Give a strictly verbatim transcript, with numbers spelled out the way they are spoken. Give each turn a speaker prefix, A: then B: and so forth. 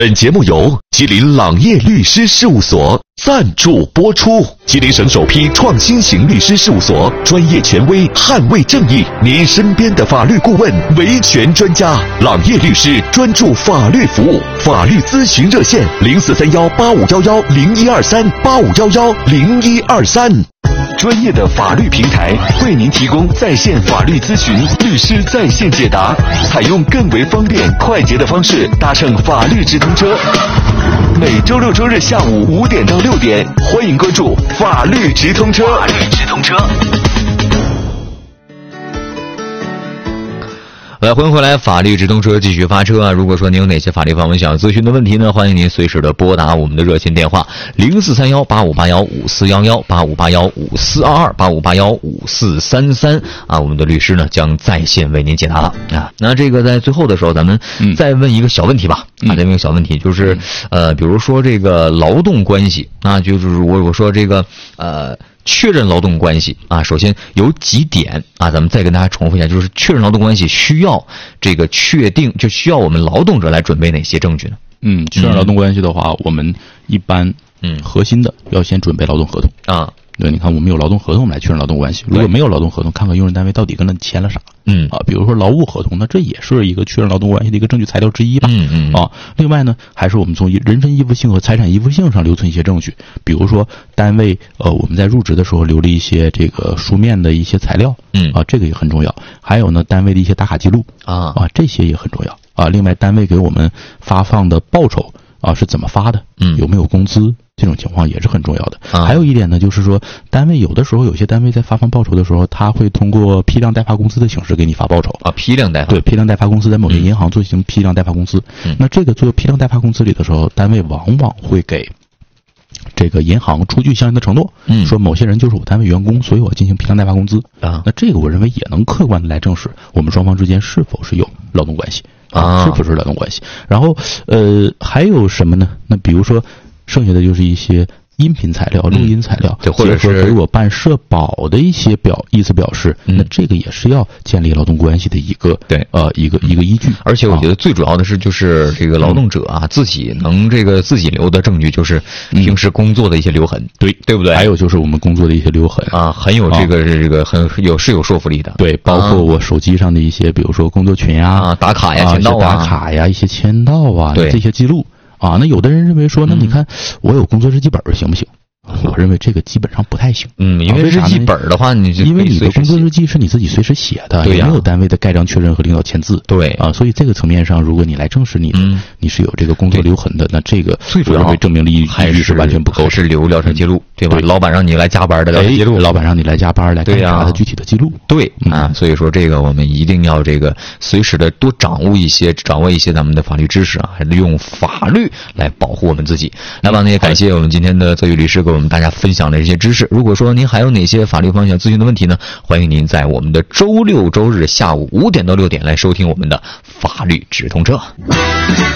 A: 本节目由吉林朗业律师事务所赞助播出。吉林省首批创新型律师事务所，专业权威，捍卫正义，您身边的法律顾问，维权专家。朗业律师专注法律服务，法律咨询热线零四三幺八五幺幺零一二三八五幺幺零一二三。专业的法律平台为您提供在线法律咨询、律师在线解答，采用更为方便快捷的方式搭乘法律直通车。每周六周日下午五点到六点，欢迎关注法律直通车。法律直通车。
B: 来，欢迎回来，法律直通车继续发车啊！如果说您有哪些法律方面想要咨询的问题呢，欢迎您随时的拨打我们的热线电话零四三幺八五八幺五四幺幺八五八幺五四二二八五八幺五四三三啊，我们的律师呢将在线为您解答了啊。那这个在最后的时候，咱们再问一个小问题吧。嗯、啊，再问一个小问题，就是呃，比如说这个劳动关系啊，就是我我说这个呃。确认劳动关系啊，首先有几点啊，咱们再跟大家重复一下，就是确认劳动关系需要这个确定，就需要我们劳动者来准备哪些证据呢？
C: 嗯，确认劳动关系的话，我们一般嗯核心的要先准备劳动合同啊。对，你看我们有劳动合同来确认劳动关系，如果没有劳动合同，看看用人单位到底跟他签了啥。嗯啊，比如说劳务合同，那这也是一个确认劳动关系的一个证据材料之一吧。嗯嗯啊，另外呢，还是我们从人身依附性和财产依附性上留存一些证据，比如说单位呃我们在入职的时候留了一些这个书面的一些材料。嗯啊，这个也很重要。还有呢，单位的一些打卡记录啊啊，这些也很重要啊。另外，单位给我们发放的报酬啊是怎么发的？嗯，有没有工资？这种情况也是很重要的。啊、还有一点呢，就是说，单位有的时候有些单位在发放报酬的时候，他会通过批量代发公司的形式给你发报酬
B: 啊。批量代发
C: 对，批量代发公司在某些银行进行批量代发公司。嗯、那这个做批量代发公司里的时候，单位往往会给这个银行出具相应的承诺，嗯，说某些人就是我单位员工，所以我进行批量代发工资啊。那这个我认为也能客观的来证实我们双方之间是否是有劳动关系啊，是否是劳动关系。然后呃，还有什么呢？那比如说。剩下的就是一些音频材料、录音材料，
B: 对、嗯，或者是
C: 给我办社保的一些表意思表示，嗯、那这个也是要建立劳动关系的一个对呃一个一个依据。
B: 而且我觉得最主要的是，就是这个劳动者啊、嗯、自己能这个自己留的证据，就是平时工作的一些留痕，对、嗯、对不对？
C: 还有就是我们工作的一些留痕
B: 啊，很有这个、啊、这个很有是有说服力的。
C: 对，包括我手机上的一些，比如说工作群呀、
B: 啊、打卡呀、签到
C: 啊、打卡呀、一些签到啊，对这些记录。啊，那有的人认为说，那你看我有工作日记本行不行？我认为这个基本上不太行。
B: 嗯，因为日记本的话，你就
C: 因为你的工作日记是你自己随时写的，
B: 对呀、啊，
C: 没有单位的盖章确认和领导签字。
B: 对
C: 啊，所以这个层面上，如果你来证实你的、嗯、你是有这个工作留痕的，那这个
B: 最主要
C: 证明力
B: 还是
C: 完全不够，
B: 是留疗程记录，对吧？对，老板让你来加班的疗程记录，
C: 老板让你来加班来检查的具体的记录。
B: 对啊，所以说这个我们一定要这个随时的多掌握一些，掌握一些咱们的法律知识啊，还是用法律来保护我们自己。来吧，那也感谢我们今天的泽宇律师给我们大家分享的这些知识。如果说您还有哪些法律方向咨询的问题呢，欢迎您在我们的周六周日下午五点到六点来收听我们的法律直通车。